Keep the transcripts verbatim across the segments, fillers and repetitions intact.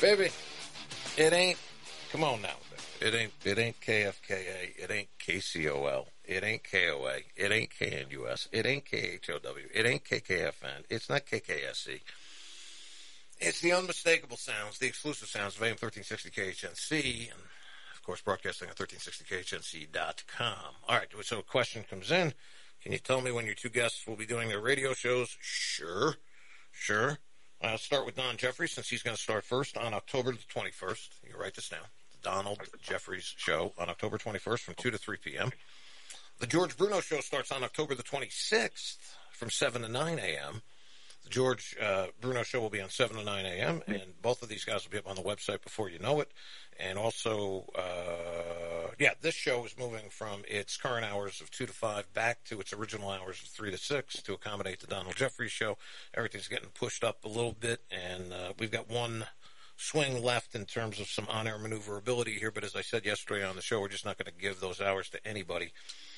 Baby, it ain't, come on now. It ain't, it ain't K F K A. It ain't K C O L. It ain't K O A. It ain't K N U S. It ain't K H O W. It ain't K K F N. It's not K K S C. It's the unmistakable sounds, the exclusive sounds of A M thirteen sixty K H N C, and, of course, broadcasting at thirteen sixty K H N C dot com. All right, so a question comes in. Can you tell me when your two guests will be doing their radio shows? Sure, sure. I'll start with Don Jeffries, since he's going to start first on October the twenty-first. You write this down. The Donald Jeffries Show on October twenty-first from two to three p.m. The George Bruno Show starts on October the twenty-sixth from seven to nine a.m. The George uh, Bruno Show will be on seven to nine a.m., and both of these guys will be up on the website before you know it. And also, uh, yeah, this show is moving from its current hours of two to five back to its original hours of three to six to accommodate the Donald Jeffries Show. Everything's getting pushed up a little bit, and uh, we've got one swing left in terms of some on-air maneuverability here, but as I said yesterday on the show, we're just not going to give those hours to anybody.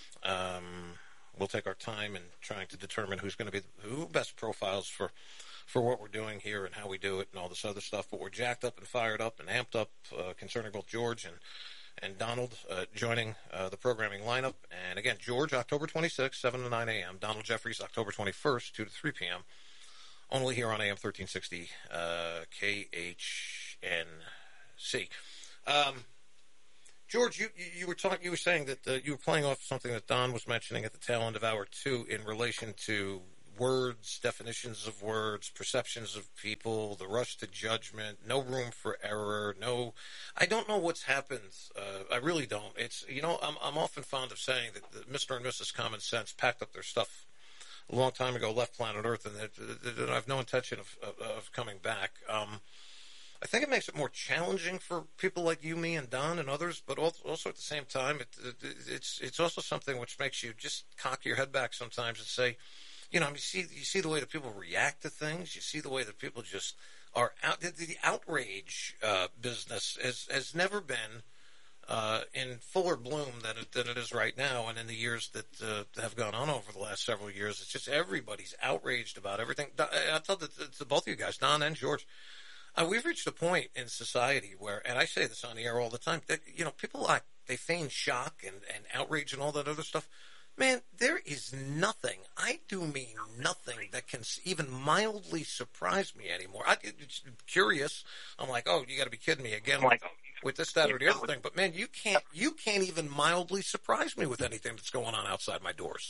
Um, we'll take our time in trying to determine who's going to be who best profiles for, for what we're doing here and how we do it and all this other stuff. But we're jacked up and fired up and amped up uh, concerning both George and and Donald uh, joining uh, the programming lineup. And again, George, October twenty-sixth, seven to nine a.m. Donald Jeffries, October twenty-first, two to three p.m. Only here on A M thirteen sixty uh, K H N C. Um, George, you, you were talking. You were saying that uh, you were playing off something that Don was mentioning at the tail end of hour two in relation to words, definitions of words, perceptions of people, the rush to judgment, no room for error. No, I don't know what's happened. Uh, I really don't. It's you know, I'm I'm often fond of saying that, that Mister and Missus Common Sense packed up their stuff a long time ago, left planet Earth, and they, they, they have no intention of, of, of coming back. Um, I think it makes it more challenging for people like you, me, and Don, and others. But also at the same time, it, it, it's it's also something which makes you just cock your head back sometimes and say, you know, you see you see the way that people react to things. You see the way that people just are out. The, the outrage uh, business has has never been uh, in fuller bloom than it, than it is right now. And in the years that uh, have gone on over the last several years, it's just everybody's outraged about everything. I'll tell the, to both of you guys, Don and George. Uh, we've reached a point in society where, and I say this on the air all the time, that, you know, people like, they feign shock and, and outrage and all that other stuff. Man, there is nothing, I do mean nothing, that can even mildly surprise me anymore. I, it's curious. I'm like, oh, you got to be kidding me again with, with this, that, or the other thing. But, man, you can't, you can't even mildly surprise me with anything that's going on outside my doors.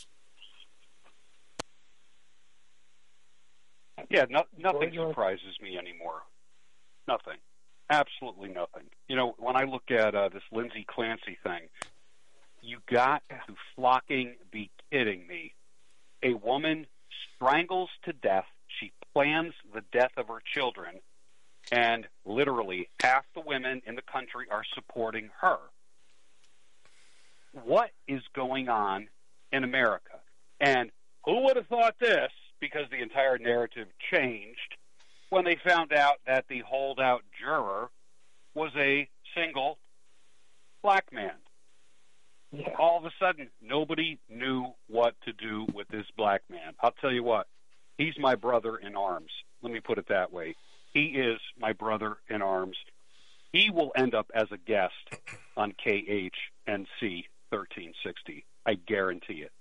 Yeah, no, nothing surprises me anymore. Nothing. Absolutely nothing. You know, when I look at uh, this Lindsay Clancy thing, you got to flocking be kidding me. A woman strangles to death. She plans the death of her children, and literally half the women in the country are supporting her. What is going on in America? And who would have thought this, because the entire narrative changed when they found out that the holdout juror was a single black man. Yeah. All of a sudden, nobody knew what to do with this black man. I'll tell you what, he's my brother in arms. Let me put it that way. He is my brother in arms. He will end up as a guest on K H N C thirteen sixty. I guarantee it.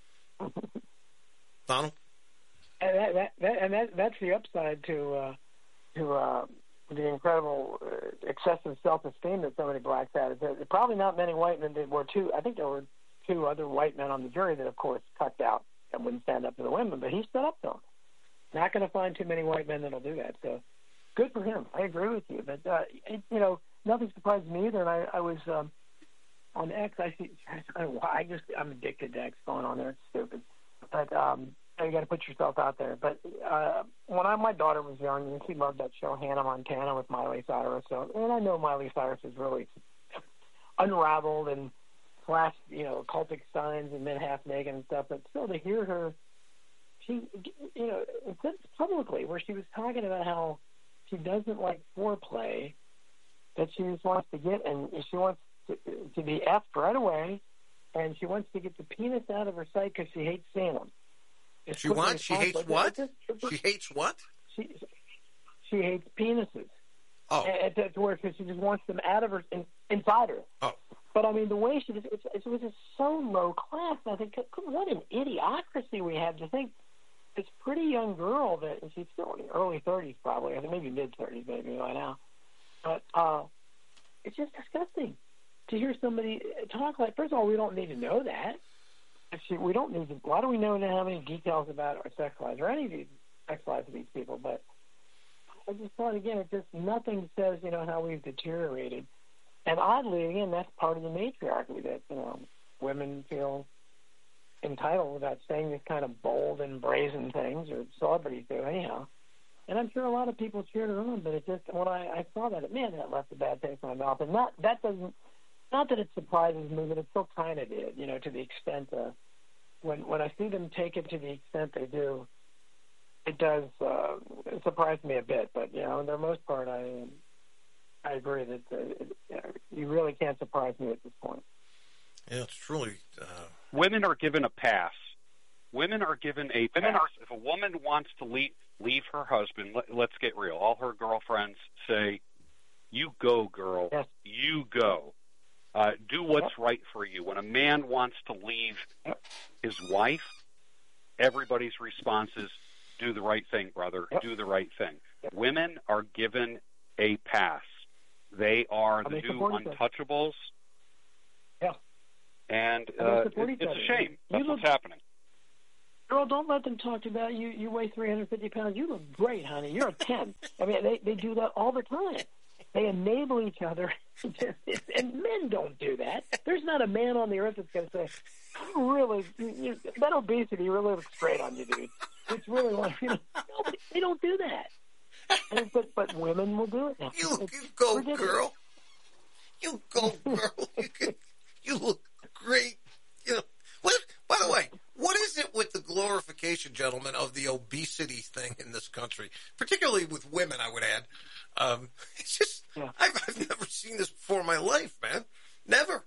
Donald? And that, that, that and that, that's the upside to uh, to uh, the incredible uh, excessive self-esteem that so many blacks had. There, probably not many white men. There were two. I think there were two other white men on the jury that, of course, cucked out and wouldn't stand up to the women. But he stood up to them. Not going to find too many white men that'll do that. So good for him. I agree with you. But uh, it, you know, nothing surprised me either. And I, I was um, on X. I see. I don't know why. I just I'm addicted to X going on there. It's stupid. But um, you got to put yourself out there. But uh, when I, my daughter was young, she loved that show Hannah Montana with Miley Cyrus. So, and I know Miley Cyrus is really unraveled and flashed, you know, cultic signs and men half naked and stuff. But still, to hear her, she, you know, publicly, where she was talking about how she doesn't like foreplay, that she just wants to get, and she wants to, to be effed right away, and she wants to get the penis out of her sight because she hates seeing them. It's she wants? She hates what? She hates what? She she hates penises. Oh. And to, to where she just wants them out of her, in, inside her. Oh. But, I mean, the way she was, it, it was just so low class. And I think, what an idiocracy we have to think this pretty young girl that, and she's still in the early thirties probably, I think maybe mid-thirties maybe by now. But uh, it's just disgusting to hear somebody talk like, first of all, we don't need to know that. Actually, we don't need to, why do we know how many details about our sex lives or any of these sex lives of these people? But I just thought, again, it just, nothing says, you know, how we've deteriorated. And oddly, again, that's part of the matriarchy that, you know, women feel entitled without saying these kind of bold and brazen things, or celebrities do anyhow. And I'm sure a lot of people cheered her on, but it just, when I, I saw that, man, that left a bad taste in my mouth. And not, that doesn't, not that it surprises me, but it still kind of did, you know, to the extent uh, when when I see them take it to the extent they do, it does uh, surprise me a bit. But, you know, for the most part, I I agree that uh, it, you know, you really can't surprise me at this point. Yeah, it's truly... Uh... Women are given a pass. Women are given a pass. Are, if a woman wants to leave, leave her husband, let, let's get real. All her girlfriends say, you go, girl. Yes. You go. Uh, do what's Yep. right for you. When a man wants to leave Yep. his wife, everybody's response is, do the right thing, brother. Yep. Do the right thing. Yep. Women are given a pass. They are How the they new support each other. untouchables. Yeah. And How they uh, support it, each it's other. a shame. You That's look- what's happening. Girl, don't let them talk to you about you. You weigh three hundred fifty pounds. You look great, honey. You're a ten. I mean, they, they do that all the time. They enable each other. And men don't do that. There's not a man on the earth that's going to say, oh, really, you, that obesity really looks great on you, dude. It's really like, you know, nobody, they don't do that. And, but, but women will do it now. You, It's you go, ridiculous. girl. You go, girl. You, can, you look great. You know, what, by the way, what is it with the glorification, gentlemen, of the obesity thing in this country, particularly with women, I would add? Um, it's just, Yeah. I've, I've never seen this before in my life, man. Never.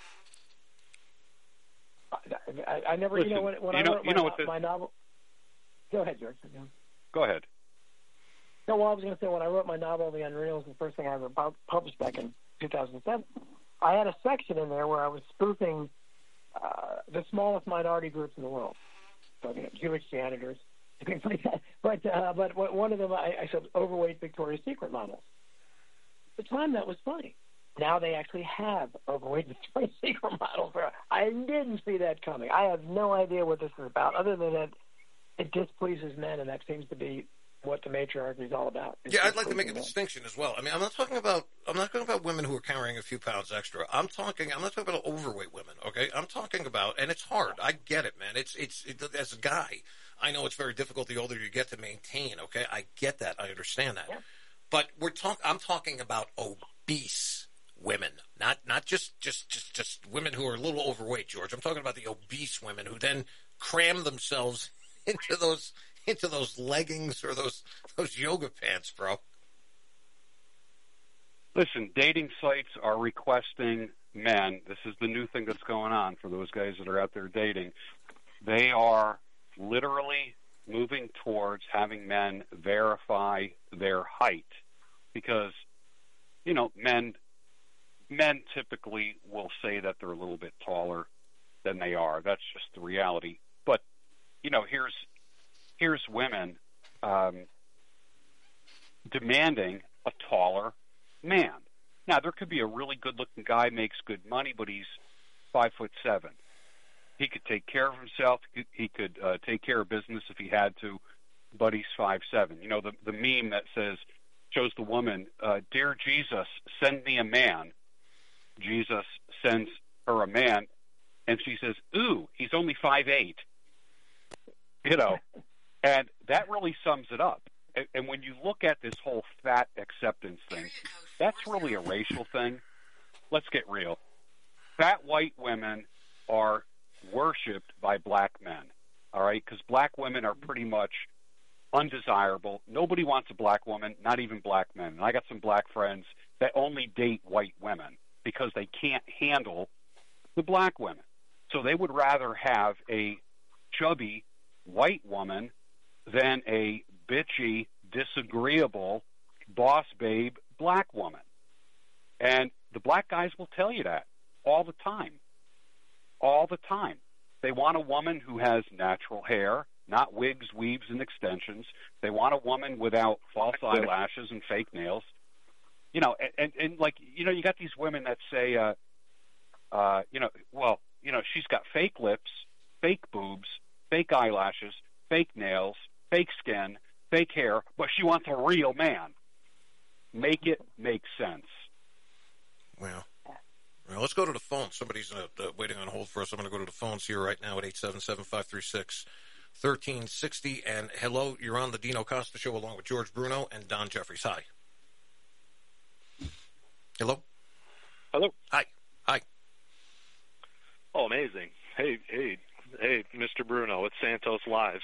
I, I, I never, Listen, you know, when, when you I know- wrote you my, know no- what the- my novel. Go ahead, George. Go ahead. No, well, I was going to say, when I wrote my novel, The Unreals, the first thing I ever pub- published back in two thousand seven, I had a section in there where I was spoofing uh, the smallest minority groups in the world, so, you know, Jewish janitors, things like that. But, uh, but one of them, I, I said overweight Victoria's Secret models. At the time, that was funny. Now they actually have overweight Victoria's Secret models. I didn't see that coming. I have no idea what this is about, other than that it displeases men, and that seems to be what the matriarchy is all about. Yeah, I'd like to make a Men. distinction as well. I mean, I'm not talking about I'm not talking about women who are carrying a few pounds extra. I'm talking I'm not talking about overweight women. Okay, I'm talking about, and it's hard. I get it, man. It's it's it, as a guy, I know it's very difficult the older you get to maintain. Okay, I get that. I understand that. Yeah. But we're talk. I'm talking about obese women, not not just just just just women who are a little overweight, George. I'm talking about the obese women who then cram themselves into those. into those leggings or those those yoga pants, bro. Listen, dating sites are requesting men. This is the new thing that's going on for those guys that are out there dating. They are literally moving towards having men verify their height because, you know, men men typically will say that they're a little bit taller than they are. That's just the reality. But, you know, here's Here's women um, demanding a taller man. Now, there could be a really good-looking guy, makes good money, but he's five foot seven. He could take care of himself. He could uh, take care of business if he had to, but he's five seven. You know, the the meme that says shows the woman, uh, "Dear Jesus, send me a man." Jesus sends her a man, and she says, "Ooh, he's only five eight." You know. And that really sums it up. And when you look at this whole fat acceptance thing, that's really a racial thing. Let's get real. Fat white women are worshipped by black men, all right? Because black women are pretty much undesirable. Nobody wants a black woman, not even black men. And I got some black friends that only date white women because they can't handle the black women. So they would rather have a chubby white woman than a bitchy, disagreeable boss babe black woman. And the black guys will tell you that all the time. All the time. They want a woman who has natural hair, not wigs, weaves, and extensions. They want a woman without false eyelashes and fake nails. You know, and, and, and like, you know, you got these women that say, uh, uh, you know, well, you know, she's got fake lips, fake boobs, fake eyelashes, fake nails, fake skin, fake hair, but she wants a real man. Make it make sense. Well, well let's go to the phone. Somebody's uh, uh, waiting on hold for us. I'm going to go to the phones here right now at eight seven seven, five three six, one three six zero. And hello, you're on the Dino Costa Show along with George Bruno and Don Jeffries. Hi. Hello? Hello. Hi. Hi. Oh, amazing. Hey, hey, hey, Mister Bruno, it's Santos Lives.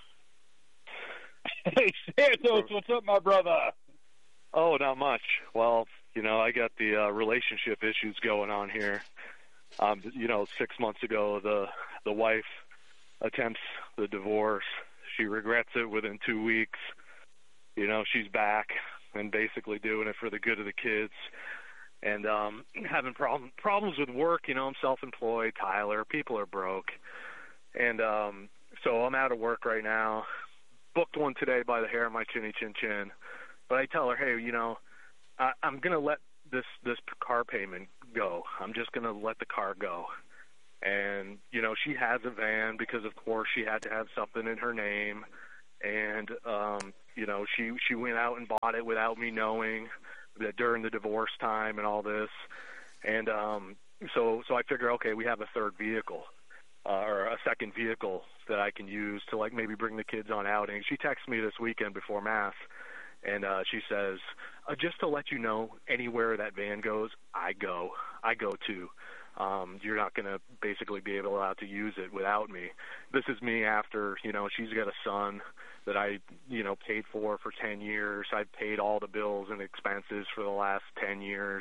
Hey, Santos, what's up, my brother? Oh, not much. Well, you know, I got the uh, relationship issues going on here. Um, you know, six months ago, the the wife attempts the divorce. She regrets it within two weeks. You know, she's back and basically doing it for the good of the kids. And um, having problem, problems with work. You know, I'm self-employed, Tyler. People are broke. And um, so I'm out of work right now. Booked one today by the hair of my chinny chin chin. But I tell her, hey, you know, I, I'm going to let this, this car payment go. I'm just going to let the car go. And, you know, she has a van because, of course, she had to have something in her name. And, um, you know, she, she went out and bought it without me knowing that during the divorce time and all this. And um, so so I figure, okay, we have a third vehicle uh, or a second vehicle that I can use to, like, maybe bring the kids on outing. She texts me this weekend before Mass, and uh, she says, uh, just to let you know, anywhere that van goes, I go. I go too. Um, you're not going to basically be able allowed to use it without me. This is me after, you know, she's got a son that I, you know, paid for for ten years. I've paid all the bills and expenses for the last ten years.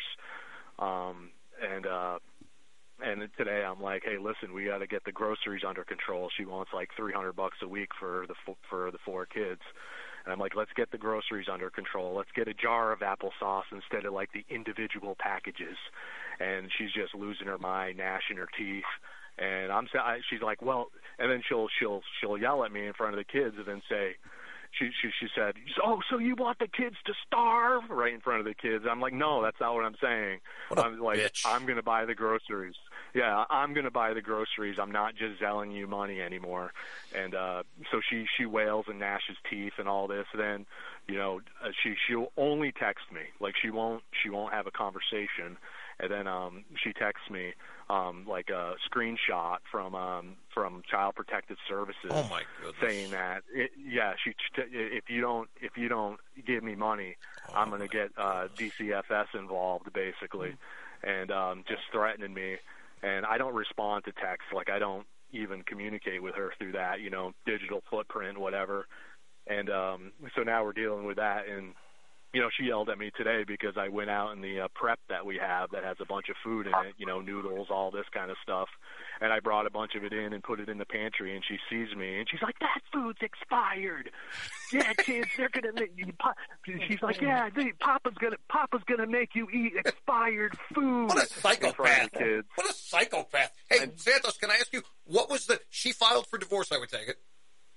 Um, and, uh, and today I'm like, hey, listen, we got to get the groceries under control. She wants like three hundred bucks a week for the, for the four kids. And I'm like, let's get the groceries under control. Let's get a jar of applesauce instead of like the individual packages. And she's just losing her mind, gnashing her teeth. And I'm, she's like, well, and then she'll she'll she'll yell at me in front of the kids, and then say, she she she said, oh, so you want the kids to starve right in front of the kids? I'm like, no, that's not what I'm saying. I'm like, bitch. I'm gonna buy the groceries. Yeah, I'm gonna buy the groceries. I'm not just selling you money anymore. And uh, so she she wails and gnashes teeth and all this. Then, you know, uh, she she'll only text me. Like she won't she won't have a conversation. And then um, she texts me um, like a screenshot from um, from Child Protective Services. Oh my goodness! Saying that, it, yeah, she if you don't if you don't give me money, oh I'm going to get uh, D C F S involved, basically, mm-hmm. and um, just threatening me. And I don't respond to text. Like I don't even communicate with her through that, you know, digital footprint, whatever. And um, so now we're dealing with that. And you know, she yelled at me today because I went out in the uh, prep that we have that has a bunch of food in it, you know, noodles, all this kind of stuff. And I brought a bunch of it in and put it in the pantry, and she sees me, and she's like, that food's expired. Yeah, kids, they're going to make you – she's like, yeah, they, Papa's going to Papa's gonna make you eat expired food. What a psychopath. Kids. What a psychopath. Hey, and, Santos, can I ask you, what was the – she filed for divorce, I would take it.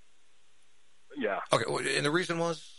Yeah. Okay, and the reason was?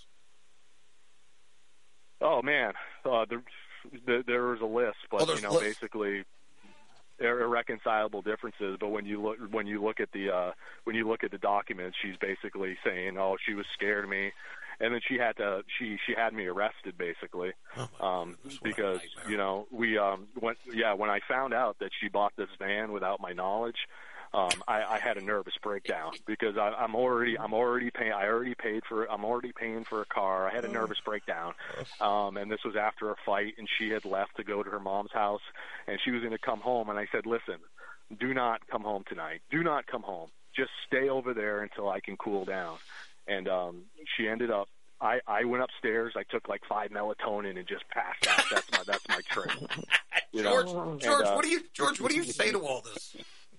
Oh man, uh, there, there, there was a list, but well, you know, lists. basically, irreconcilable differences. But when you look, when you look at the, uh, when you look at the documents, she's basically saying, "Oh, she was scared of me," and then she had to, she she had me arrested, basically, oh um, because you know we, um, went, yeah, when I found out that she bought this van without my knowledge. Um, I, I had a nervous breakdown because I, I'm already, I'm already paying, I already paid for, I'm already paying for a car. I had a nervous breakdown. Um, and this was after a fight, and she had left to go to her mom's house, and she was going to come home. And I said, listen, do not come home tonight. Do not come home. Just stay over there until I can cool down. And, um, she ended up, I, I went upstairs. I took like five melatonin and just passed out. That's my, that's my trick. You George, know? George, and, uh, what do you, George, what do you say to all this?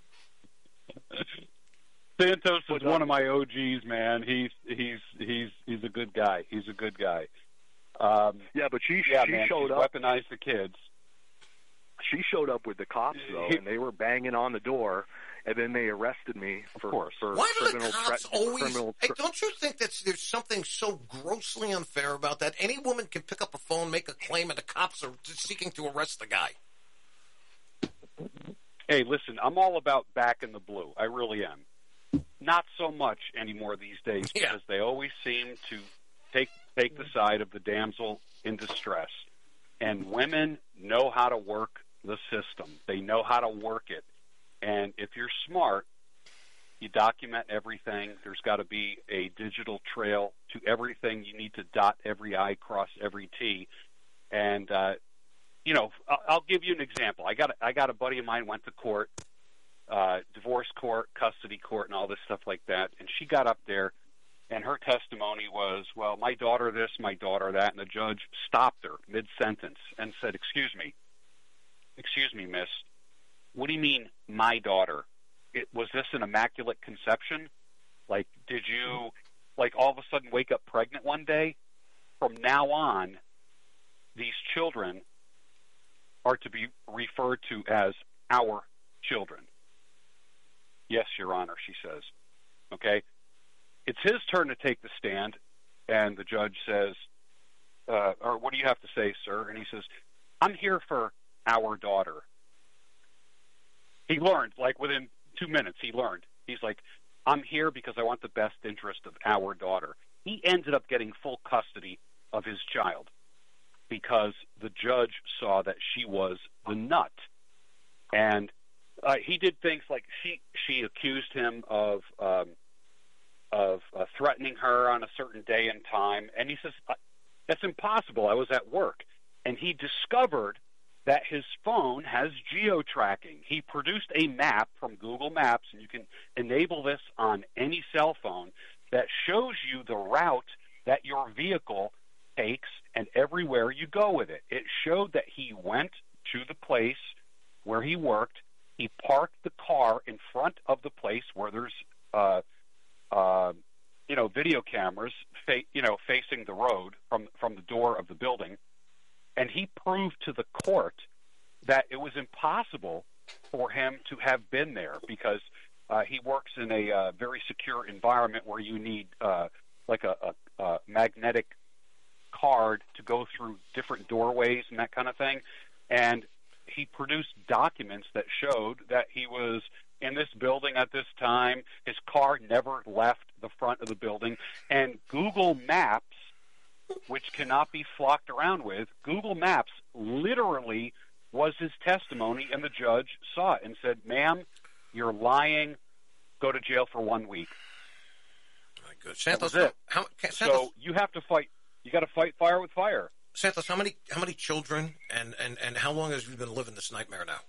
Santos is one of my O Gs, man. He's he's he's he's a good guy. He's a good guy. Um, yeah, but she yeah, she man, showed she's up. weaponized the kids. She showed up with the cops though, and they were banging on the door, and then they arrested me for Of course. for Why do the criminal cops threat- always? criminal Hey, don't you think that there's something so grossly unfair about that? Any woman can pick up a phone, make a claim, and the cops are just seeking to arrest the guy. Hey, listen, I'm all about back in the blue. I really am. Not so much anymore these days Yeah. because they always seem to take take the side of the damsel in distress. And women know how to work the system. They know how to work it. And if you're smart, you document everything. There's got to be a digital trail to everything. You need to dot every I, cross every T. And, uh, you know, I'll, I'll give you an example. I got a, I got a buddy of mine went to court, uh, divorce court, custody court, and all this stuff like that. And she got up there, and her testimony was, well, my daughter this, my daughter that. And the judge stopped her mid-sentence and said, excuse me, excuse me, miss, what do you mean, my daughter? It, was this an immaculate conception? Like, did you, like, all of a sudden wake up pregnant one day? From now on, these children are to be referred to as our children. Yes, Your Honor, she says. Okay? It's his turn to take the stand, and the judge says, uh, or what do you have to say, sir? And he says, I'm here for our daughter. He learned, like within two minutes, he learned. He's like, I'm here because I want the best interest of our daughter. He ended up getting full custody of his child because the judge saw that she was the nut. And uh, he did things like she, she accused him of um, of uh, threatening her on a certain day and time. And he says, that's impossible. I was at work. And he discovered that his phone has geo-tracking. He produced a map from Google Maps, and you can enable this on any cell phone, that shows you the route that your vehicle takes and everywhere you go with it. It showed that he went to the place where he worked. He parked the car in front of the place where there's, uh, uh, you know, video cameras, fa- you know, facing the road from from the door of the building. And he proved to the court that it was impossible for him to have been there because uh, he works in a uh, very secure environment where you need uh, like a, a, a magnetic card to go through different doorways and that kind of thing. And he produced documents that showed that he was in this building at this time. His car never left the front of the building. And Google Maps, which cannot be flocked around with, Google Maps literally was his testimony, and the judge saw it and said, ma'am, you're lying, go to jail for one week. My good. Santos, that was it. How, Santos, so you have to fight, you got to fight fire with fire. Santos, how many how many children and, and, and how long have you been living this nightmare now?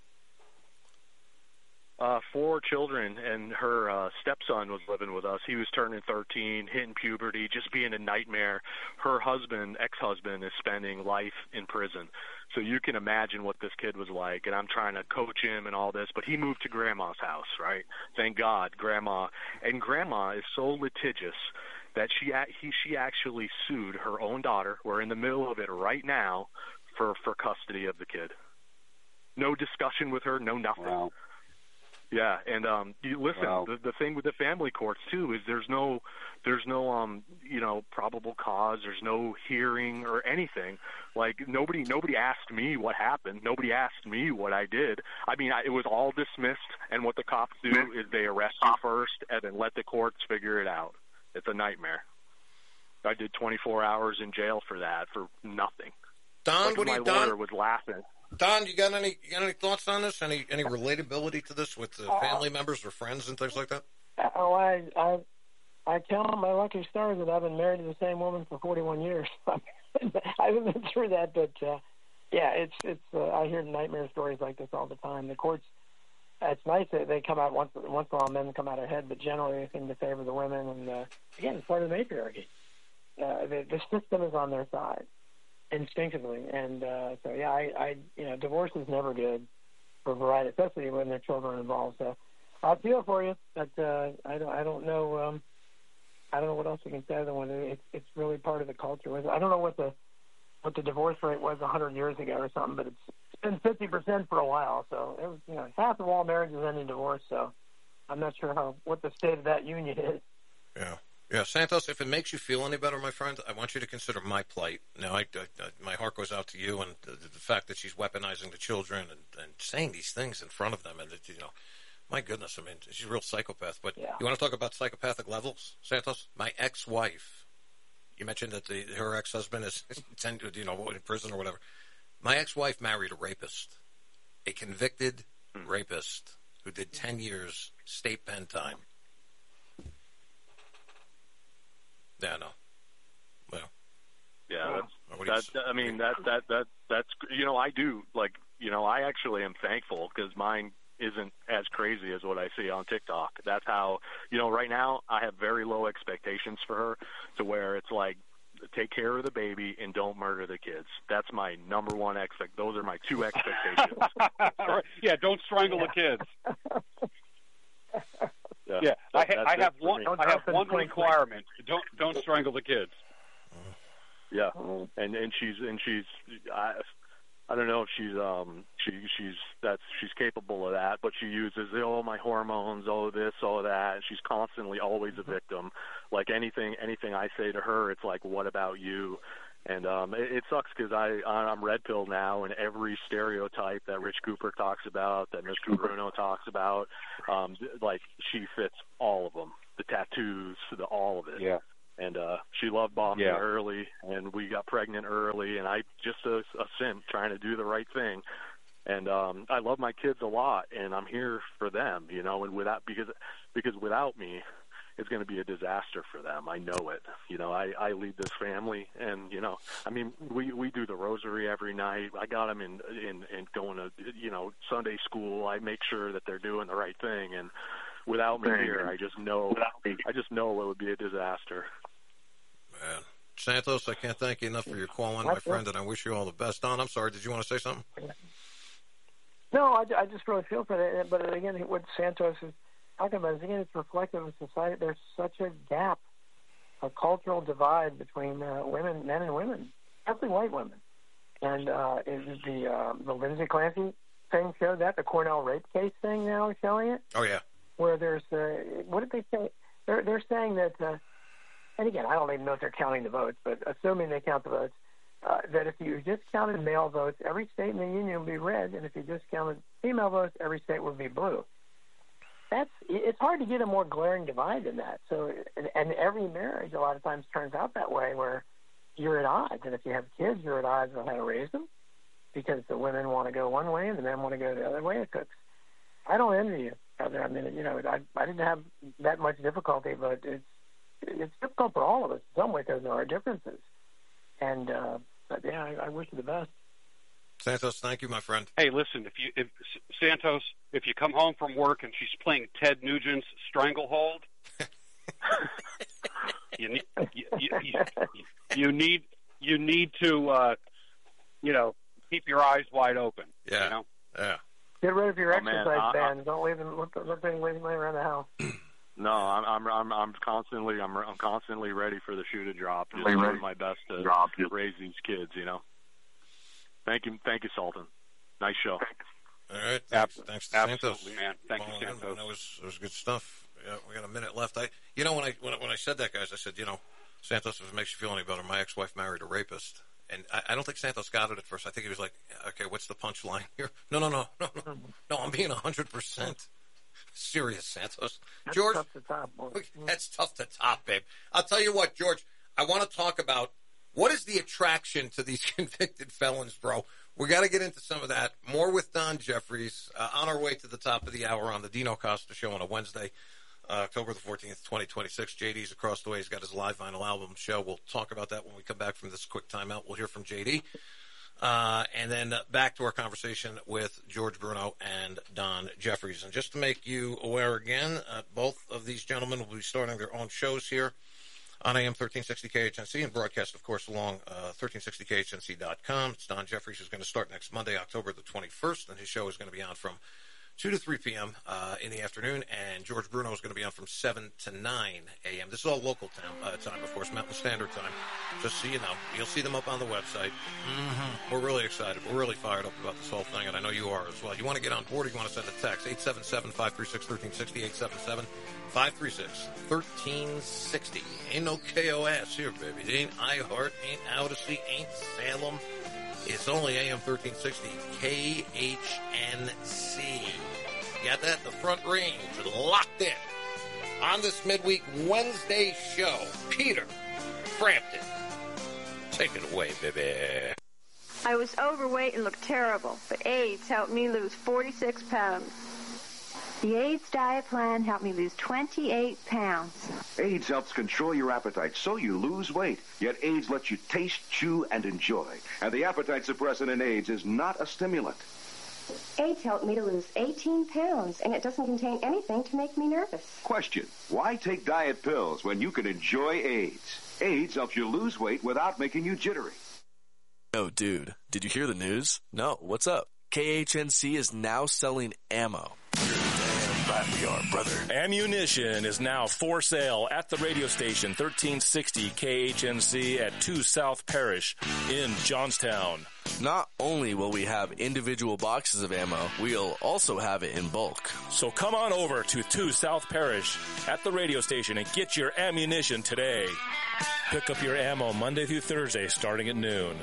Uh, four children, and her uh, stepson was living with us. He was turning thirteen, hitting puberty, just being a nightmare. Her husband, ex-husband, is spending life in prison. So you can imagine what this kid was like, and I'm trying to coach him and all this, but he moved to Grandma's house, right? Thank God, Grandma. And Grandma is so litigious that she he, she actually sued her own daughter. We're in the middle of it right now for, for custody of the kid. No discussion with her, no nothing. Wow. Yeah, and um, you listen. Wow. The, the thing with the family courts too is there's no, there's no um, you know, probable cause. There's no hearing or anything. Like nobody, nobody asked me what happened. Nobody asked me what I did. I mean, I, it was all dismissed. And what the cops do is they arrest you first and then let the courts figure it out. It's a nightmare. I did twenty-four hours in jail for that for nothing. Don, like what do my you lawyer Don? was laughing. Don, you got any you got any thoughts on this? Any any relatability to this with uh, family members or friends and things like that? Oh, I, I, I tell my lucky stars that I've been married to the same woman for forty-one years. I haven't been through that, but uh, yeah, it's it's. Uh, I hear nightmare stories like this all the time. The courts, it's nice that they come out once once in a while. Men come out ahead, but generally they seem to favor the women. And uh, again, it's part of the matriarchy. Uh, the, the system is on their side instinctively, and uh, so yeah, I, I, you know, divorce is never good for a variety, especially when there are children involved. So I feel for you, but uh, I don't, I don't know, um, I don't know what else we can say other than it's, it's really part of the culture. I don't know what the what the divorce rate was a hundred years ago or something, but it's, it's been fifty percent for a while. So it was, you know, half of all marriages end in divorce. So I'm not sure how what the state of that union is. Yeah. Yeah, Santos, if it makes you feel any better, my friend, I want you to consider my plight. Now, I, I, I, my heart goes out to you, and the, the fact that she's weaponizing the children and, and saying these things in front of them, and, it, you know, my goodness, I mean, she's a real psychopath. But yeah. You want to talk about psychopathic levels, Santos? My ex-wife, you mentioned that the, her ex-husband is, you know, in prison or whatever. My ex-wife married a rapist, a convicted rapist who did ten years state pen time. Yeah, no. Well. Yeah, that's, that, I mean, that, that, that, that's, you know, I do, like, you know, I actually am thankful because mine isn't as crazy as what I see on TikTok. That's how, you know, right now I have very low expectations for her to where it's like, take care of the baby and don't murder the kids. That's my number one expect. Those are my two expectations. Yeah, don't strangle the kids. Yeah, yeah. that, I, ha- I have one. I have one requirement: don't don't strangle the kids. Yeah, and and she's and she's I, I don't know if she's um she she's that's she's capable of that, but she uses oh my hormones, oh this, oh that. And she's constantly always a victim. Like anything anything I say to her, it's like, what about you? And um, it, it sucks because I I'm red pill now, and every stereotype that Rich Cooper talks about, that Mister Bruno talks about, um, like she fits all of them. The tattoos, the all of it. Yeah. And uh, she love bombed yeah. me early, and we got pregnant early, and I just a, a simp trying to do the right thing. And um, I love my kids a lot, and I'm here for them, you know. And without because because without me, it's going to be a disaster for them. I know it. You know, I, I lead this family, and, you know, I mean, we, we do the rosary every night. I got them in, in, in going to, you know, Sunday school. I make sure that they're doing the right thing. And without me here, I just know, I just know it would be a disaster. Man. Santos, I can't thank you enough for your call in, my friend, and I wish you all the best. Don, I'm sorry. Did you want to say something? No, I, I just really feel for that. But again, what Santos is talking about is, again, it's reflective of society. There's such a gap, a cultural divide between uh, women, men and women, especially white women. And uh, is the uh, the Lindsay Clancy thing showed that? The Cornell rape case thing now is showing it? Oh, yeah. Where there's, uh, what did they say? They're, they're saying that, uh, and again, I don't even know if they're counting the votes, but assuming they count the votes, uh, that if you just counted male votes, every state in the union would be red, and if you just counted female votes, every state would be blue. That's it's hard to get a more glaring divide than that. So, and, and every marriage a lot of times turns out that way, where you're at odds, and if you have kids, you're at odds on how to raise them, because the women want to go one way and the men want to go the other way. It cooks. I don't envy you, brother. I mean, you know, I I didn't have that much difficulty, but it's it's difficult for all of us in some way because there are differences. And uh, but yeah, I, I wish you the best. Santos, thank you, my friend. Hey, listen, if you if Santos, if you come home from work and she's playing Ted Nugent's Stranglehold, you need you, you, you, you need you need to uh, you know keep your eyes wide open. Yeah, you know? yeah. Get rid of your oh, exercise man, band. Don't leave them. Let them leave them around the house. No, I'm I'm I'm I'm constantly I'm I'm constantly ready for the shoe to drop. Just doing my best to drop, raise these kids. You know. Thank you, thank you, Sultan. Nice show. All right, thanks, Ab- thanks to absolutely, Santos. man. Thank well, you, Santos. That was that was good stuff. Yeah, we got a minute left. I, you know, when I when I, when I said that, guys, I said, you know, Santos, if it makes you feel any better, my ex-wife married a rapist, and I, I don't think Santos got it at first. I think he was like, okay, what's the punchline here? No, no, no, no, no, no. I'm being a hundred percent serious, Santos. That's George, tough to top, boy. That's tough to top, babe. I'll tell you what, George. I want to talk about what is the attraction to these convicted felons, bro. We got to get into some of that. More with Don Jeffries uh, on our way to the top of the hour on the Dino Costa Show on a Wednesday, uh, October the fourteenth, twenty twenty-six. J D's across the way. He's got his live vinyl album show. We'll talk about that when we come back from this quick timeout. We'll hear from J D. Uh, and then uh, back to our conversation with George Bruno and Don Jeffries. And just to make you aware again, uh, both of these gentlemen will be starting their own shows here on A M thirteen sixty K H N C and broadcast, of course, along uh, thirteen sixty K H N C dot com. It's Don Jeffries who's going to start next Monday, October the twenty-first, and his show is going to be on from two to three p.m. Uh, in the afternoon, and George Bruno is going to be on from seven to nine a.m. This is all local time, uh, time, of course, Mountain Standard Time, just so you know. You'll see them up on the website. Mm-hmm. We're really excited. We're really fired up about this whole thing, and I know you are as well. You want to get on board, you want to send a text, eight seven seven, five three six, one three six zero, eight seven seven, five three six, one three six zero. Ain't no K O S here, baby. It ain't iHeart, ain't Odyssey, ain't Salem. It's only A M thirteen sixty, K H N C. You got that? The Front Range, locked in. On this midweek Wednesday show, Peter Frampton. Take it away, baby. I was overweight and looked terrible, but AIDS helped me lose forty-six pounds. The AIDS diet plan helped me lose twenty-eight pounds. AIDS helps control your appetite so you lose weight. Yet AIDS lets you taste, chew, and enjoy. And the appetite suppressant in AIDS is not a stimulant. AIDS helped me to lose eighteen pounds, and it doesn't contain anything to make me nervous. Question: why take diet pills when you can enjoy AIDS? AIDS helps you lose weight without making you jittery. Oh, dude, did you hear the news? No, what's up? K H N C is now selling ammo. Right we are, brother. Ammunition is now for sale at the radio station thirteen sixty K H N C at two South Parish in Johnstown. Not only will we have individual boxes of ammo, we'll also have it in bulk. So come on over to two South Parish at the radio station and get your ammunition today. Pick up your ammo Monday through Thursday starting at noon.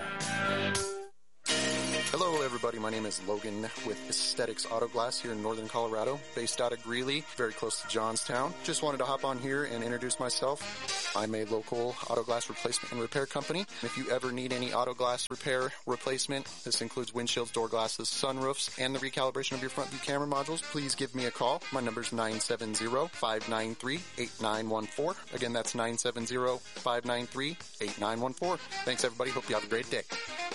Hello, everybody. My name is Logan with Aesthetics Auto Glass here in Northern Colorado, based out of Greeley, very close to Johnstown. Just wanted to hop on here and introduce myself. I'm a local auto glass replacement and repair company. If you ever need any auto glass repair replacement, this includes windshields, door glasses, sunroofs, and the recalibration of your front view camera modules, please give me a call. My number is nine seven zero, five nine three, eight nine one four. Again, that's nine seven zero, five nine three, eight nine one four. Thanks, everybody. Hope you have a great day.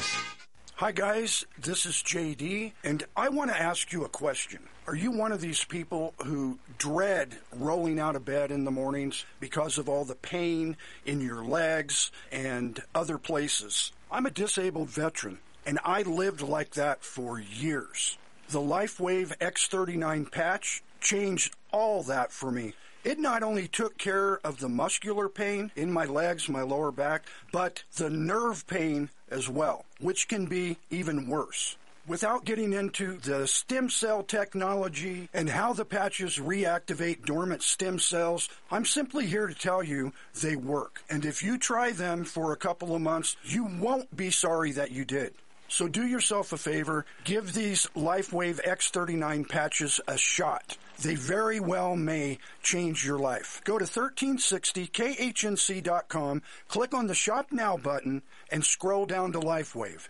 Hi guys, this is J D, and I want to ask you a question. Are you one of these people who dread rolling out of bed in the mornings because of all the pain in your legs and other places? I'm a disabled veteran, and I lived like that for years. The LifeWave X thirty-nine patch changed all that for me. It not only took care of the muscular pain in my legs, my lower back, but the nerve pain as well, which can be even worse. Without getting into the stem cell technology and how the patches reactivate dormant stem cells, I'm simply here to tell you they work. And if you try them for a couple of months, you won't be sorry that you did. So do yourself a favor, give these LifeWave X thirty-nine patches a shot. They very well may change your life. Go to thirteen sixty K H N C dot com, click on the Shop Now button, and scroll down to LifeWave.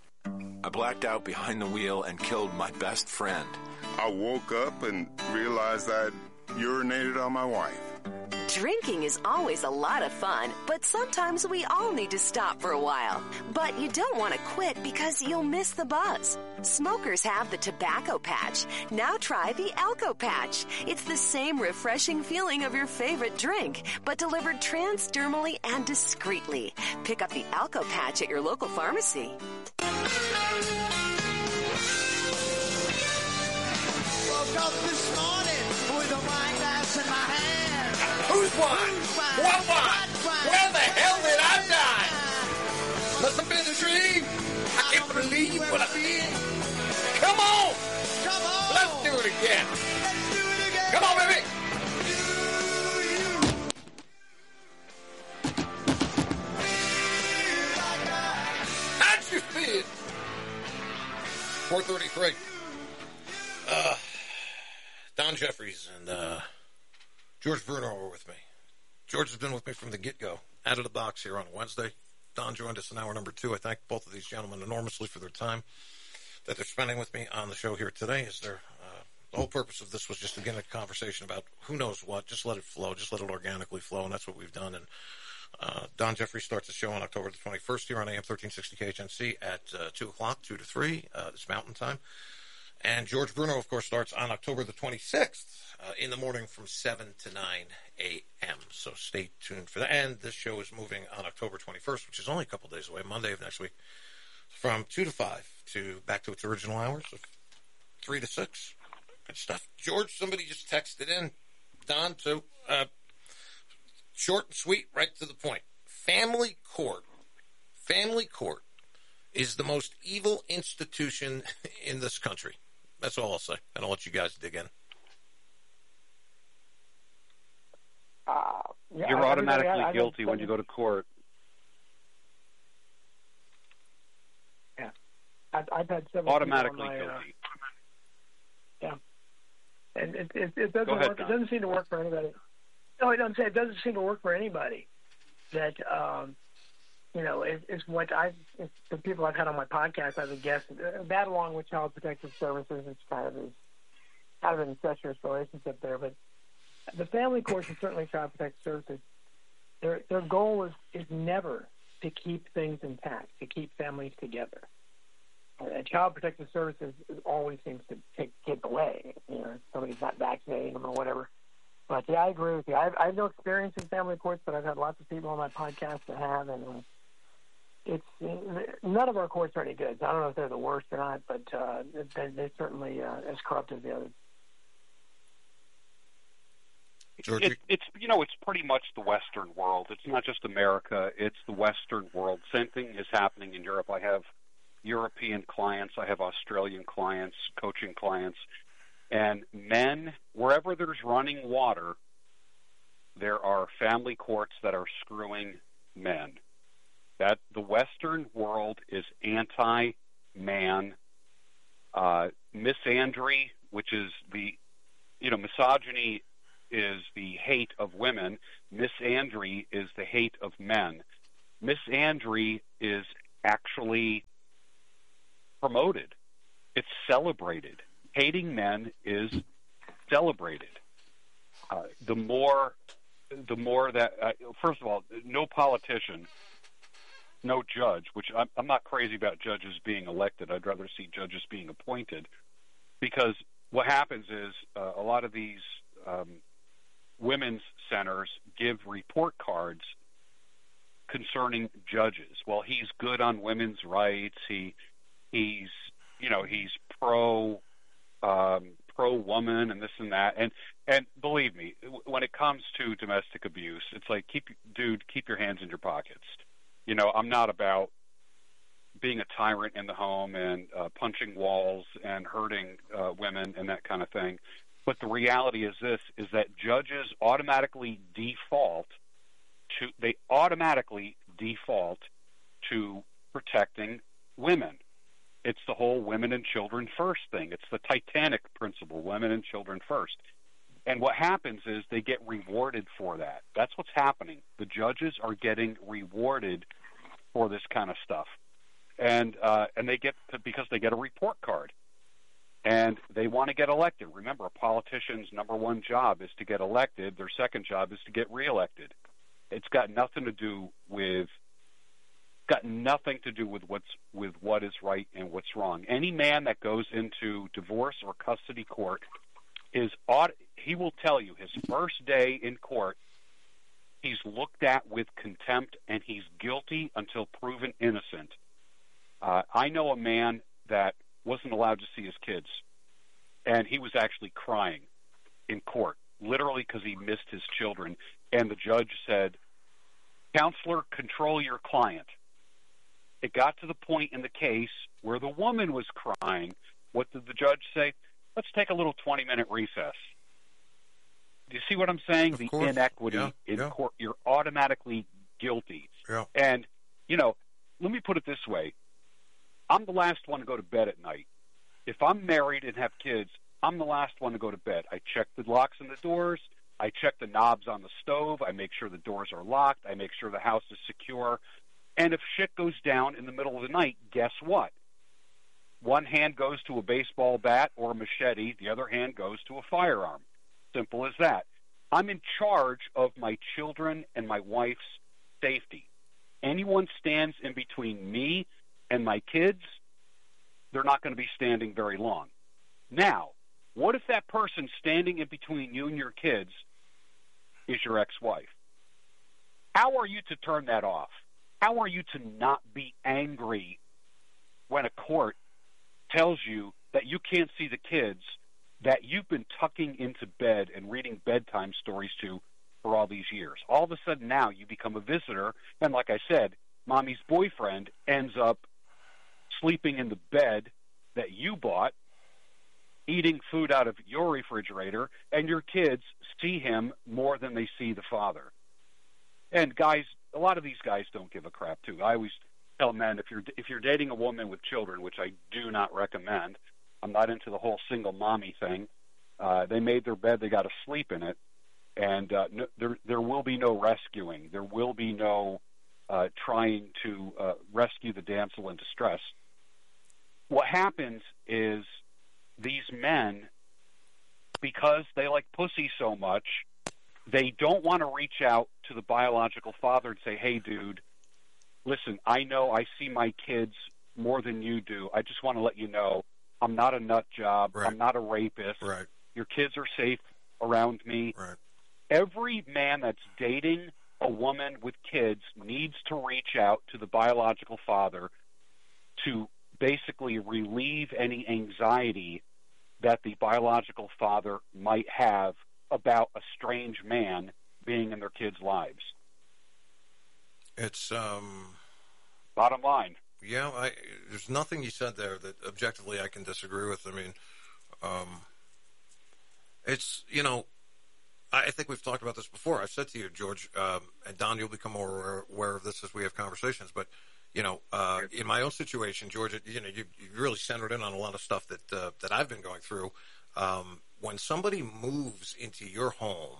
I blacked out behind the wheel and killed my best friend. I woke up and realized I'd urinated on my wife. Drinking is always a lot of fun, but sometimes we all need to stop for a while. But you don't want to quit because you'll miss the buzz. Smokers have the tobacco patch. Now try the Alco patch. It's the same refreshing feeling of your favorite drink, but delivered transdermally and discreetly. Pick up the Alco patch at your local pharmacy. Woke up this morning with a wine glass in my hand. Who's won? What won? Where the hell did I die? Must have been a dream. I can't believe what I did. Come on. Come on. Let's do it again. Let's do it again. Come on, baby. How'd you feel? four thirty-three. Uh, Don Jeffries and uh, George Bruno were with me. George has been with me from the get-go, out of the box here on Wednesday. Don joined us in hour number two. I thank both of these gentlemen enormously for their time that they're spending with me on the show here today. Is there, uh, the whole purpose of this was just to get a conversation about who knows what. Just let it flow. Just let it organically flow, and that's what we've done. And uh, Don Jeffries starts the show on October the twenty-first here on A M thirteen sixty K H N C at uh, two o'clock, two to three. Uh, it's Mountain Time. And George Bruno, of course, starts on October the twenty-sixth uh, in the morning from seven to nine a.m. So stay tuned for that. And this show is moving on October twenty-first, which is only a couple days away, Monday of next week, from two to five to back to its original hours of three to six. and stuff. George, somebody just texted in, Don, too. Uh, short and sweet, right to the point. Family court, family court is the most evil institution in this country. That's all I'll say. And I'll let you guys dig in. Uh, yeah, You're I, automatically I, I, guilty I, when you go to court. Yeah, I've, I've had several automatically my, guilty. Uh, yeah, and it, it, it doesn't ahead, work. Don. It doesn't seem to work for anybody. No, I don't say it doesn't seem to work for anybody. That um, you know, it, it's what I, it's the people I've had on my podcast as a guest. That, along with Child Protective Services, it's kind of a, kind of an incestuous relationship there, but. The family courts and certainly Child Protective Services, their their goal is, is never to keep things intact, to keep families together. Uh, Child Protective Services always seems to take kids away. You know, somebody's not vaccinating them or whatever. But yeah, I agree with you. I've, I have no experience in family courts, but I've had lots of people on my podcast that have, and uh, it's uh, none of our courts are any good. I don't know if they're the worst or not, but uh, they, they're certainly uh, as corrupt as the others. It, it's you know it's pretty much the Western world. It's not just America. It's the Western world. Same thing is happening in Europe. I have European clients. I have Australian clients, coaching clients, and men wherever there's running water, there are family courts that are screwing men. That the Western world is anti-man. Uh, misandry, which is the you know misogyny. Is the hate of women. Misandry is the hate of men. Misandry is actually promoted. It's celebrated. Hating men is celebrated. Uh, the more, the more that, uh, first of all, no politician, no judge, which I'm, I'm not crazy about judges being elected. I'd rather see judges being appointed, because what happens is uh, a lot of these um, women's centers give report cards concerning judges. Well, he's good on women's rights. He he's you know he's pro um, pro woman and this and that. And and believe me, when it comes to domestic abuse, it's like keep dude keep your hands in your pockets. You know, I'm not about being a tyrant in the home and uh, punching walls and hurting uh, women and that kind of thing. But the reality is this, is that judges automatically default to, they automatically default to protecting women. It's the whole women and children first thing. It's the Titanic principle, women and children first. And what happens is they get rewarded for that. That's what's happening. The judges are getting rewarded for this kind of stuff. And uh, and they get, because they get a report card. And they want to get elected. Remember, a politician's number one job is to get elected. Their second job is to get reelected. It's got nothing to do with got nothing to do with what's with what is right and what's wrong. Any man that goes into divorce or custody court is he will tell you his first day in court, he's looked at with contempt and he's guilty until proven innocent. Uh, I know a man that wasn't allowed to see his kids, and he was actually crying in court, literally because he missed his children. And the judge said, "Counselor, control your client." It got to the point in the case where the woman was crying. What did the judge say? Let's take a little twenty-minute recess. Do you see what I'm saying? Of the course. inequity yeah, in yeah. court. You're automatically guilty. Yeah. And, you know, let me put it this way. I'm the last one to go to bed at night. If I'm married and have kids, I'm the last one to go to bed. I check the locks on the doors. I check the knobs on the stove. I make sure the doors are locked. I make sure the house is secure. And if shit goes down in the middle of the night, guess what? One hand goes to a baseball bat or a machete. The other hand goes to a firearm. Simple as that. I'm in charge of my children and my wife's safety. Anyone stands in between me and my kids, they're not going to be standing very long. Now, what if that person standing in between you and your kids is your ex-wife? How are you to turn that off? How are you to not be angry when a court tells you that you can't see the kids that you've been tucking into bed and reading bedtime stories to for all these years. All of a sudden now you become a visitor, and like I said, mommy's boyfriend ends up sleeping in the bed that you bought, eating food out of your refrigerator, and your kids see him more than they see the father. And guys, a lot of these guys don't give a crap too. I always tell men, if you're if you're dating a woman with children, which I do not recommend, I'm not into the whole single mommy thing. Uh, they made their bed, they got to sleep in it, and uh, no, there there will be no rescuing. There will be no uh, trying to uh, rescue the damsel in distress. What happens is these men, because they like pussy so much, they don't want to reach out to the biological father and say, hey, dude, listen, I know I see my kids more than you do. I just want to let you know I'm not a nut job. Right. I'm not a rapist. Right. Your kids are safe around me. Right. Every man that's dating a woman with kids needs to reach out to the biological father to basically relieve any anxiety that the biological father might have about a strange man being in their kids' lives. It's um, bottom line. Yeah, I, there's nothing you said there that objectively I can disagree with. I mean, um, it's, you know, I think we've talked about this before. I've said to you, George, um, and Don, you'll become more aware, aware of this as we have conversations, but you know, uh, in my own situation, George, you know, you, you really centered in on a lot of stuff that uh, that I've been going through. Um, when somebody moves into your home,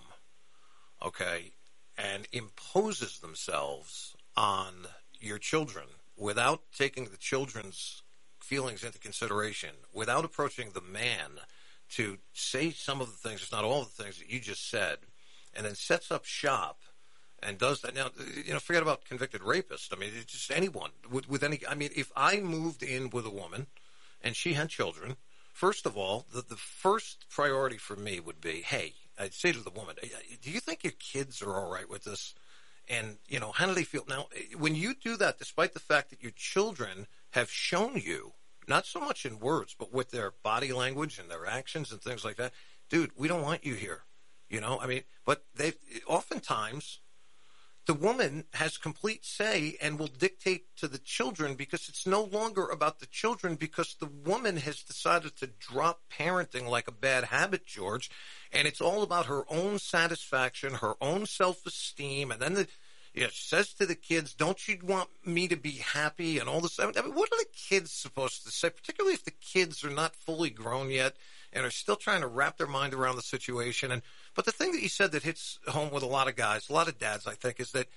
okay, and imposes themselves on your children without taking the children's feelings into consideration, without approaching the man to say some of the things, if not all of the things that you just said, and then sets up shop and does that. Now, you know, forget about convicted rapist. I mean, it's just anyone with, with any, I mean, if I moved in with a woman and she had children, first of all, the, the first priority for me would be, hey, I'd say to the woman, do you think your kids are all right with this? And, you know, how do they feel? Now, when you do that, despite the fact that your children have shown you, not so much in words, but with their body language and their actions and things like that, dude, we don't want you here. You know, I mean, but they oftentimes the woman has complete say and will dictate to the children because it's no longer about the children because the woman has decided to drop parenting like a bad habit, George, and it's all about her own satisfaction, her own self-esteem, and then the, you know, she says to the kids, don't you want me to be happy and all this? I mean, what are the kids supposed to say, particularly if the kids are not fully grown yet and are still trying to wrap their mind around the situation? And but the thing that you said that hits home with a lot of guys, a lot of dads, I think, is that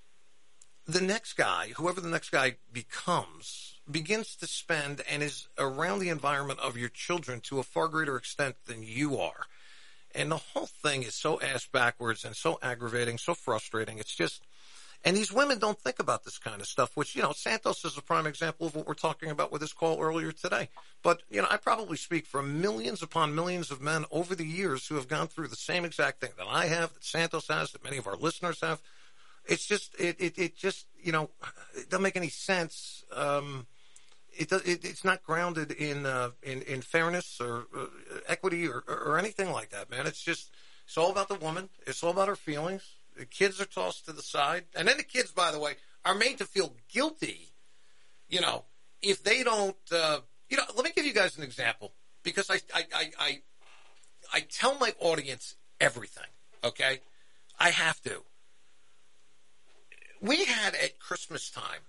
the next guy, whoever the next guy becomes, begins to spend and is around the environment of your children to a far greater extent than you are. And the whole thing is so ass backwards and so aggravating, so frustrating. It's just, and these women don't think about this kind of stuff, which, you know, Santos is a prime example of what we're talking about with this call earlier today. But, you know, I probably speak for millions upon millions of men over the years who have gone through the same exact thing that I have, that Santos has, that many of our listeners have. It's just, it, it, it just, you know, it doesn't make any sense. Um, it, it it's not grounded in, uh, in, in fairness or uh, equity or, or anything like that, man. It's just, it's all about the woman. It's all about her feelings. The kids are tossed to the side. And then the kids, by the way, are made to feel guilty, you know, if they don't, uh, you know, let me give you guys an example, because I, I, I, I, I tell my audience everything, okay? I have to. We had at Christmas time,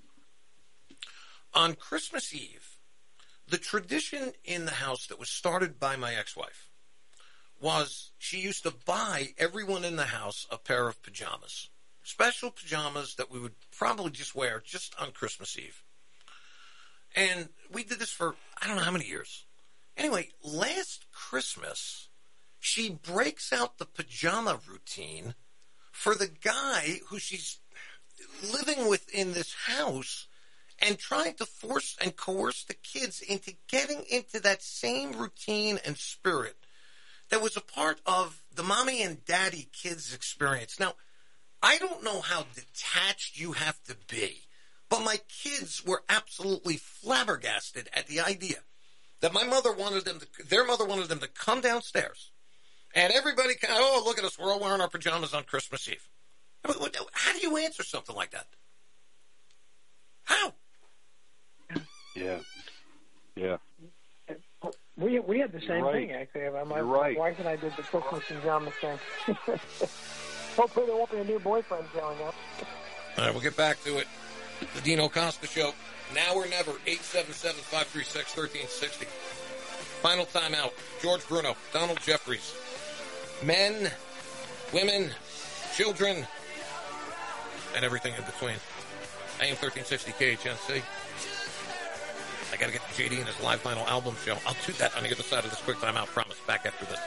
on Christmas Eve, the tradition in the house that was started by my ex-wife was she used to buy everyone in the house a pair of pajamas, special pajamas that we would probably just wear just on Christmas Eve. And we did this for, I don't know how many years. Anyway, last Christmas, she breaks out the pajama routine for the guy who she's living with in this house and trying to force and coerce the kids into getting into that same routine and spirit that was a part of the mommy and daddy kids experience. Now, I don't know how detached you have to be, but my kids were absolutely flabbergasted at the idea that my mother wanted them to, their mother wanted them to come downstairs, and everybody, oh, look at us, we're all wearing our pajamas on Christmas Eve. How do you answer something like that? How? Yeah. Yeah. We we had the same right. thing, actually. My, You're my right. wife and I did the Christmas pajamas thing. Hopefully there won't be a new boyfriend showing up. All right, we'll get back to it. The Dino Costa Show. Now or never, eight seven seven, five three six, one three six zero. Final time out. George Bruno, Donald Jeffries. Men, women, children, and everything in between. A M thirteen sixty K H N C. I got to get to J D and his live vinyl album show. I'll do that on the other side of this quick time out. Promise. Back after this.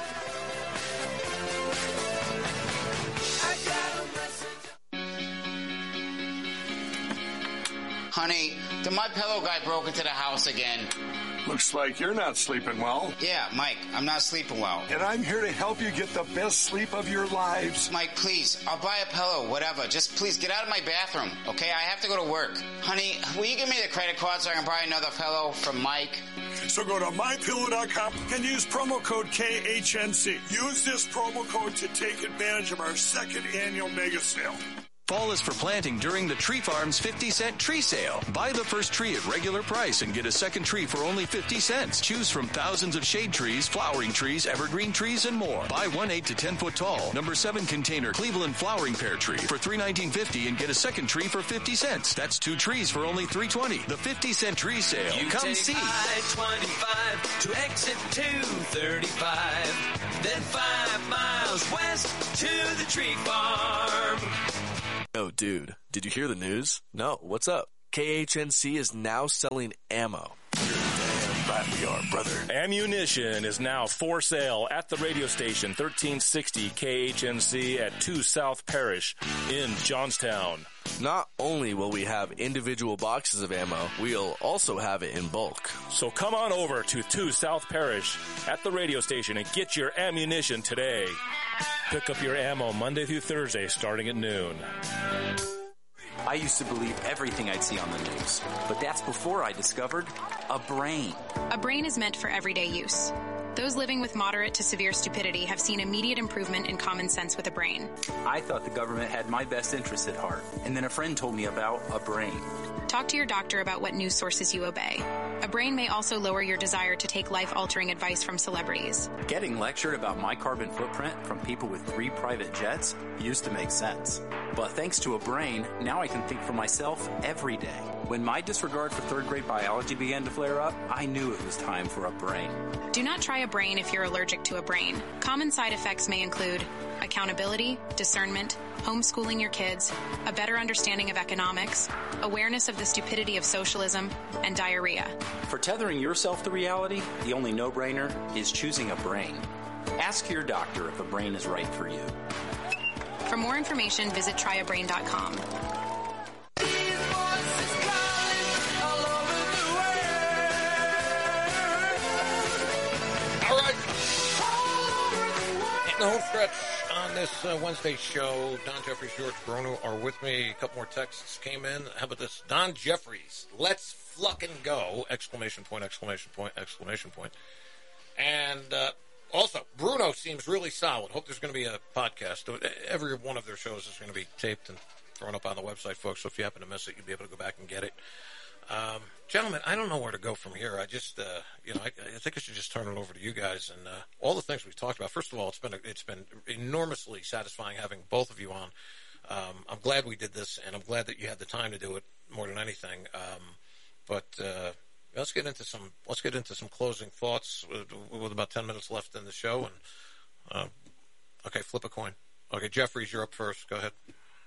Honey, the My Pillow guy broke into the house again. Looks like you're not sleeping well. Yeah, Mike, I'm not sleeping well. And I'm here to help you get the best sleep of your lives. Mike, please, I'll buy a pillow, whatever. Just please get out of my bathroom, okay? I have to go to work. Honey, will you give me the credit card so I can buy another pillow from Mike? So go to my pillow dot com and use promo code K H N C. Use this promo code to take advantage of our second annual mega sale. Fall is for planting during the Tree Farm's fifty cent tree sale. Buy the first tree at regular price and get a second tree for only fifty cents. Choose from thousands of shade trees, flowering trees, evergreen trees, and more. Buy one eight to ten foot tall, number seven container Cleveland flowering pear tree for three nineteen fifty and get a second tree for fifty cents. That's two trees for only three twenty. The fifty cent tree sale. You Come take see. I twenty-five to exit two thirty-five, then five miles west to the Tree Farm. Oh, dude, did you hear the news? No, what's up? K H N C is now selling ammo. Right we are, brother. Ammunition is now for sale at the radio station thirteen sixty K H N C at two South Parish in Johnstown. Not only will we have individual boxes of ammo, we'll also have it in bulk. So come on over to two South Parish at the radio station and get your ammunition today. Pick up your ammo Monday through Thursday starting at noon. I used to believe everything I'd see on the news, but that's before I discovered a brain. A brain is meant for everyday use. Those living with moderate to severe stupidity have seen immediate improvement in common sense with a brain. I thought the government had my best interests at heart, and then a friend told me about a brain. Talk to your doctor about what news sources you obey. A brain may also lower your desire to take life-altering advice from celebrities. Getting lectured about my carbon footprint from people with three private jets used to make sense. But thanks to a brain, now I can think for myself every day. When my disregard for third grade biology began to flare up, I knew it was time for a brain. Do not try a brain if you're allergic to a brain. Common side effects may include accountability, discernment, homeschooling your kids, a better understanding of economics, awareness of the stupidity of socialism, and diarrhea. For tethering yourself to reality, the only no-brainer is choosing a brain. Ask your doctor if a brain is right for you. For more information, visit try a brain dot com. All right. In the home stretch on this uh, Wednesday show, Don Jeffries, George Bruno are with me. A couple more texts came in. How about this? Don Jeffries, let's fucking go! Exclamation point, exclamation point, exclamation point. And uh, also, Bruno seems really solid. Hope there's going to be a podcast. Every one of their shows is going to be taped and thrown up on the website, folks. So if you happen to miss it, you'll be able to go back and get it. Um, gentlemen, I don't know where to go from here. I just, uh, you know, I, I think I should just turn it over to you guys and uh, all the things we've talked about. First of all, it's been a, it's been enormously satisfying having both of you on. Um, I'm glad we did this, and I'm glad that you had the time to do it more than anything. Um, but uh, let's get into some let's get into some closing thoughts with, with about ten minutes left in the show. And uh, okay, flip a coin. Okay, Jeffries, you're up first. Go ahead.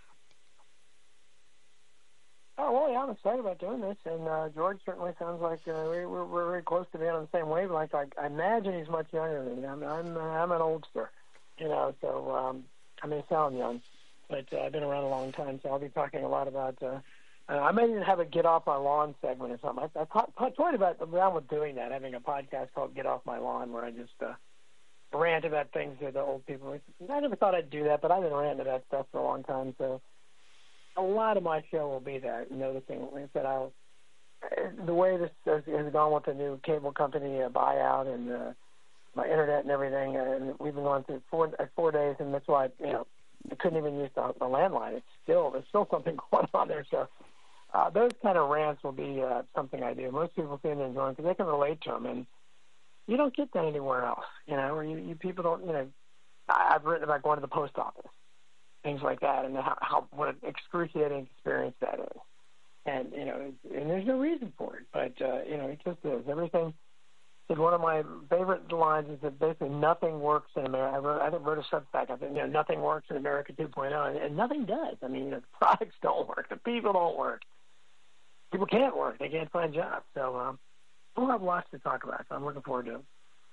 Oh, well, yeah, I'm excited about doing this, and uh, George certainly sounds like uh, we, we're, we're very close to being on the same wavelength. I, I imagine he's much younger than me. I'm, I'm, uh, I'm an oldster, you know, so um, I may sound young, but uh, I've been around a long time, so I'll be talking a lot about, uh, uh, I may even have a Get Off My Lawn segment or something. I, I, I toyed about around with doing that, having a podcast called Get Off My Lawn, where I just uh, rant about things that the old people, I never thought I'd do that, but I've been ranting about stuff for a long time, so a lot of my show will be that, noticing that I'll the way this has, has gone with the new cable company uh, buyout and uh, my internet and everything, uh, and we've been going through four uh, four days, and that's why you know I couldn't even use the, the landline. It's still there's still something going on there. So uh, those kind of rants will be uh, something I do. Most people seem to enjoy them because they can relate to them, and you don't get that anywhere else. You know, or you, you people don't. You know, I, I've written about going to the post office, things like that, and how, how what an excruciating experience that is. And, you know, and there's no reason for it, but, uh, you know, it just is. Everything, and one of my favorite lines is that basically nothing works in America. I wrote, I wrote a substack. I think, you know, nothing works in America two point oh, and, and nothing does. I mean, you know, the products don't work. The people don't work. People can't work. They can't find jobs. So um, we'll have lots to talk about, so I'm looking forward to it.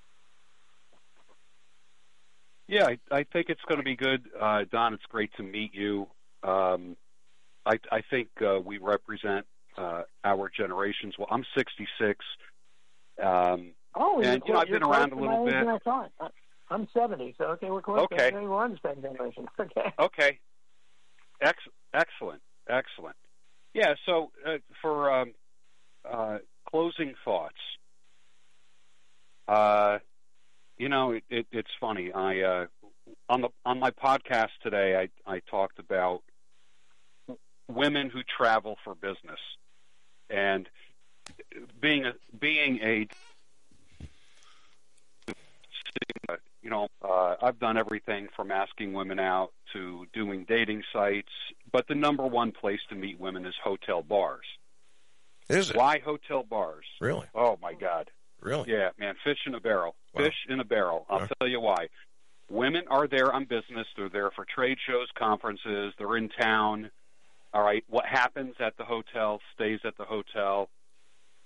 Yeah, I, I think it's going to be good. Uh, Don, it's great to meet you. Um, I, I think uh, we represent uh, our generations. Well, I'm sixty-six. Um, oh, and you know, I've been around a little bit. I thought. I'm seventy, so okay, we're close. Okay, we're on the same generation. Okay. Okay. Ex- excellent, excellent. Yeah. So uh, for um, uh, closing thoughts, uh, you know, it, it, it's funny. I uh, on the on my podcast today, I I talked about women who travel for business, and being a, being a you know, uh, I've done everything from asking women out to doing dating sites, but the number one place to meet women is hotel bars. Is it? Why hotel bars? Really? Oh my God! Really? Yeah, man, fish in a barrel. Wow. Fish in a barrel. I'll Wow. tell you why. Women are there on business. They're there for trade shows, conferences. They're in town. All right, what happens at the hotel stays at the hotel.